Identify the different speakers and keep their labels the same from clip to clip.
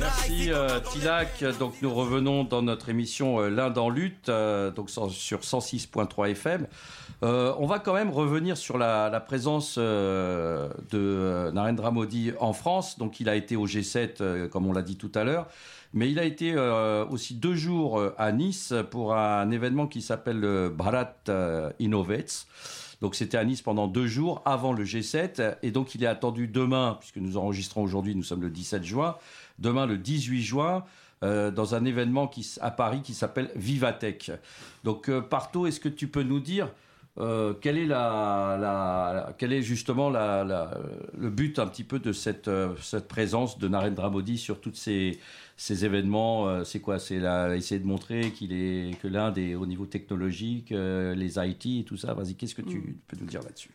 Speaker 1: Merci Tilak. Donc nous revenons dans notre émission L'Inde dans lutte, donc sur 106.3 FM. On va quand même revenir sur la présence de Narendra Modi en France. Donc il a été au G7, comme on l'a dit tout à l'heure. Mais il a été aussi 2 jours à Nice pour un événement qui s'appelle le Bharat Innovates. Donc c'était à Nice pendant 2 jours avant le G7. Et donc il est attendu demain, puisque nous enregistrons aujourd'hui, nous sommes le 17 juin, demain le 18 juin, dans un événement à Paris qui s'appelle Vivatech. Donc Partho, est-ce que tu peux nous dire quel est justement le but un petit peu de cette présence de Narendra Modi sur tous ces événements? C'est quoi? C'est essayer de montrer que l'Inde est au niveau technologique, les IT et tout ça. Vas-y, qu'est-ce que tu peux nous dire là-dessus?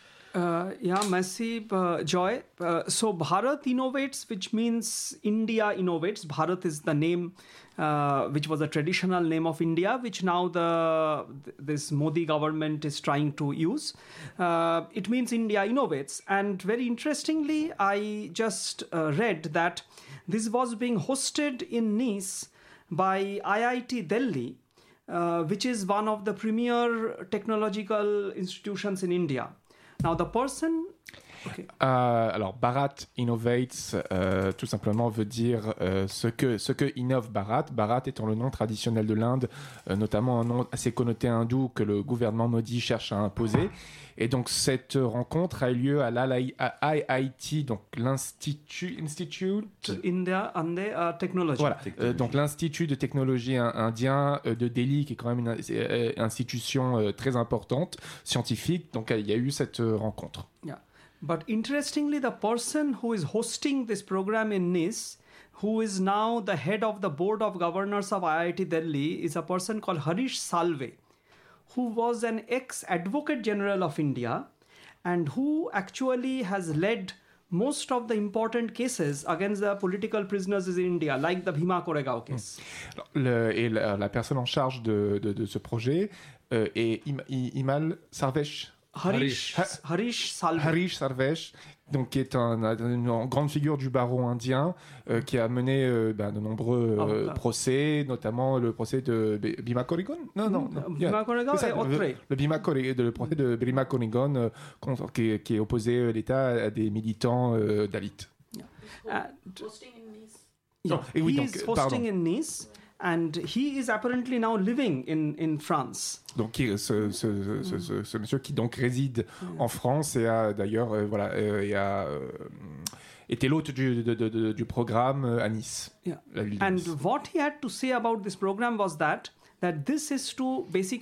Speaker 2: Massive joy. So Bharat Innovates, which means India Innovates. Bharat is the name which was a traditional name of India, which now this Modi government is trying to use. It means India Innovates. And very interestingly, I just read that this was being hosted in Nice by IIT Delhi, which is one of the premier technological institutions in India. Now the person... Okay.
Speaker 3: Alors Bharat Innovates, tout simplement veut dire ce que innove Bharat. Bharat étant le nom traditionnel de l'Inde, notamment un nom assez connoté hindou que le gouvernement Modi cherche à imposer. Et donc cette rencontre a eu lieu à l'IIT, donc l'Institut
Speaker 2: India and Technology.
Speaker 3: Voilà, donc l'Institut de technologie indien de Delhi, qui est quand même une institution très importante, scientifique. Donc il y a eu cette rencontre.
Speaker 2: Yeah. But interestingly, the person who is hosting this program in Nice, who is now the head of the board of governors of IIT Delhi, is a person called Harish Salve, who was an ex-advocate general of India and who actually has led most of the important cases against the political prisoners in India, like the Bhima Koregaon case.
Speaker 3: La personne en charge de ce projet est Imal Sarvesh.
Speaker 2: Harish Salve.
Speaker 3: Harish Sarvesh, donc qui est une grande figure du barreau indien, qui a mené de nombreux procès, notamment le procès de Bhima Koregaon.
Speaker 2: Bhima Koregaon et autres.
Speaker 3: Le procès de Bhima Koregaon qui opposait l'État à des militants dalits.
Speaker 4: Hosting in Nice.
Speaker 2: Yeah, he's hosting in Nice. And he is apparently now living in France.
Speaker 3: Donc ce monsieur qui donc réside en France et a d'ailleurs était l'hôte du programme à Nice.
Speaker 2: Yeah. And what he had to say about this program was that this is to basically